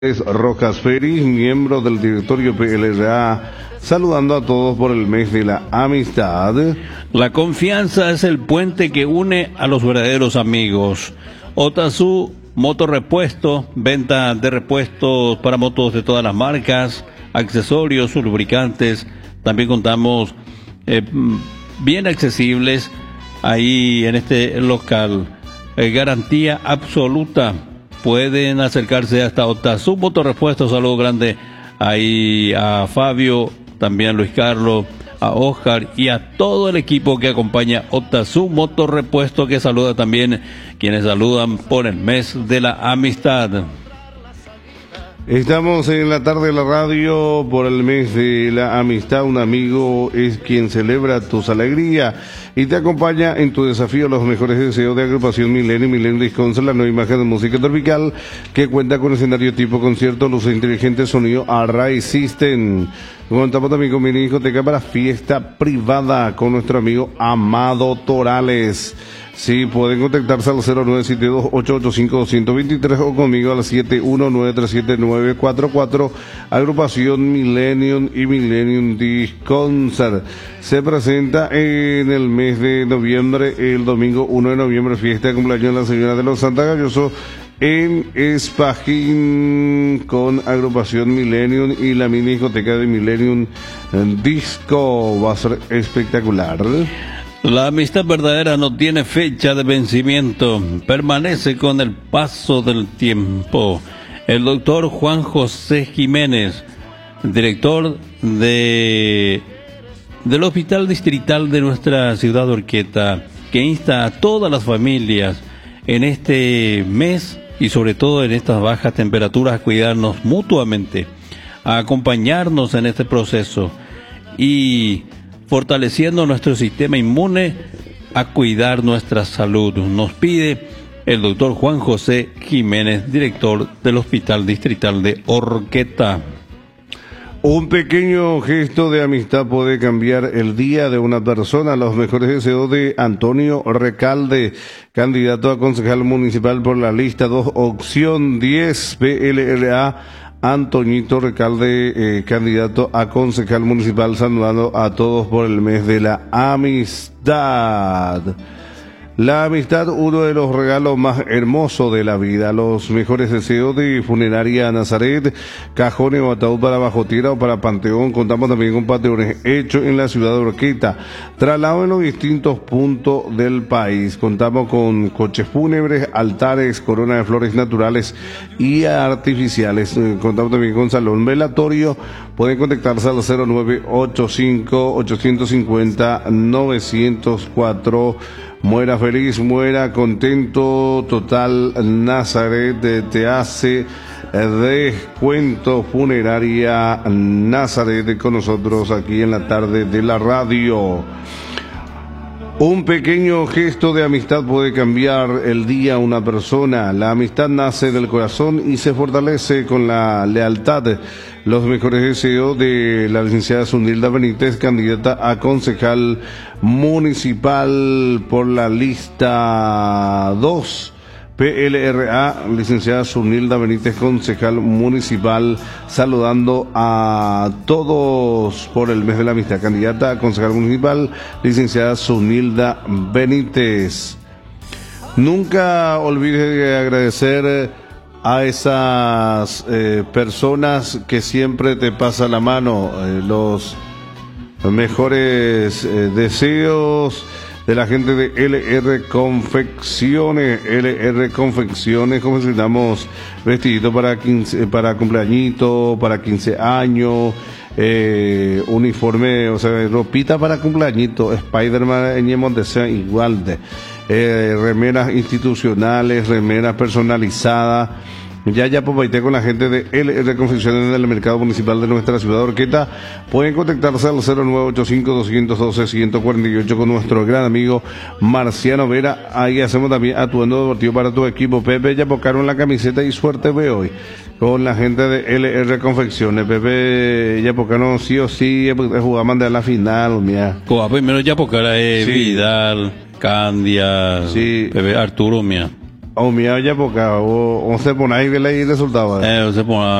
Es Rojas Feris, miembro del directorio PLRA, saludando a todos por el mes de la amistad. La confianza es el puente que une a los verdaderos amigos. Otazu Motorrepuesto, venta de repuestos para motos de todas las marcas, accesorios, lubricantes. También contamos bien accesibles ahí en este local. Garantía absoluta. Pueden acercarse hasta Otazu Motorrepuesto. Saludo grande ahí a Fabio, también a Luis Carlos, a Oscar y a todo el equipo que acompaña Otazu Motorrepuesto, que saluda también quienes saludan por el mes de la amistad. Estamos en la tarde de la radio por el mes de la amistad. Un amigo es quien celebra tus alegrías y te acompaña en tu desafío. Los mejores deseos de agrupación Milenio Disconcert, la nueva imagen de música tropical que cuenta con escenario tipo concierto, luces inteligentes, sonido Array System. Contamos también con mi discoteca para fiesta privada con nuestro amigo Amado Torales. Sí, pueden contactarse al 0972-885-223 o conmigo al 71937-944, agrupación Millennium y Millennium Disconcert. Se presenta en el mes de noviembre, el domingo 1 de noviembre, fiesta de cumpleaños de la señora de los Santa Galloso en Espajín con agrupación Millennium y la mini discoteca de Millennium Disco. Va a ser espectacular. La amistad verdadera no tiene fecha de vencimiento, permanece con el paso del tiempo. El doctor Juan José Jiménez, director del Hospital Distrital de nuestra ciudad de Urqueta, que insta a todas las familias en este mes y sobre todo en estas bajas temperaturas a cuidarnos mutuamente, a acompañarnos en este proceso y fortaleciendo nuestro sistema inmune, a cuidar nuestra salud. Nos pide el doctor Juan José Jiménez, director del Hospital Distrital de Urqueta. Un pequeño gesto de amistad puede cambiar el día de una persona. Los mejores deseos de Antonio Recalde, candidato a concejal municipal por la lista 2, opción 10, PLRA. Antoñito Recalde, candidato a concejal municipal, saludando a todos por el mes de la amistad. La amistad, uno de los regalos más hermosos de la vida. Los mejores deseos de Funeraria Nazaret, cajones o ataúd para bajo tierra o para panteón. Contamos también con panteones hechos en la ciudad de Urqueta, traslado en los distintos puntos del país. Contamos con coches fúnebres, altares, coronas de flores naturales y artificiales. Contamos también con salón velatorio. Pueden contactarse al 0985-850-904. Muera feliz, muera contento, Total Nazaret te hace descuento. Funeraria Nazaret con nosotros aquí en la tarde de la radio. Un pequeño gesto de amistad puede cambiar el día a una persona. La amistad nace del corazón y se fortalece con la lealtad. Los mejores deseos de la licenciada Zunilda Benítez, candidata a concejal municipal por la lista 2, PLRA, licenciada Zunilda Benítez, concejal municipal, saludando a todos por el mes de la amistad. Candidata a concejal municipal, licenciada Zunilda Benítez. Nunca olvides de agradecer a esas personas que siempre te pasan la mano. Los mejores deseos de la gente de LR Confecciones. LR Confecciones, confeccionamos vestidito para cumpleañito, para 15 años, uniforme, o sea, ropita para cumpleañito, Spider-Man en Montesia igual de remeras institucionales, remeras personalizadas. Ya papaité con la gente de LR Confecciones del mercado municipal de nuestra ciudad de Urqueta. Pueden contactarse al 0985-212-148 con nuestro gran amigo Marciano Vera. Ahí hacemos también atuendo deportivo para tu equipo. Pepe ya pocaron la camiseta y suerte ve hoy con la gente de LR Confecciones. Pepe ya pocaron sí o sí, jugaban de la final, mía. Como primero ya pocara Vidal, Candia, sí. Pepe Arturo, mía. O mía ya poca, o se pone ahí ve el resultado. Se pone